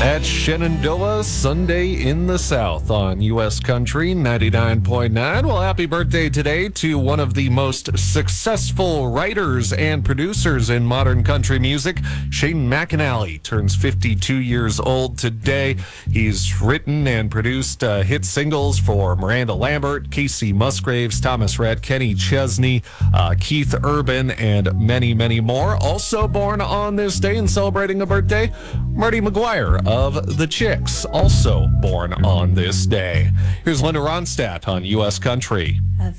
At Shenandoah, Sunday in the South on U.S. Country 99.9. Well, happy birthday today to one of the most successful writers and producers in modern country music. Shane McAnally turns 52 years old today. He's written and produced hit singles for Miranda Lambert, Casey Musgraves, Thomas Rhett, Kenny Chesney, Keith Urban, and many, many more. Also born on this day and celebrating a birthday, Marty McGuire of The Chicks, also born on this day. Here's Linda Ronstadt on U.S. Country.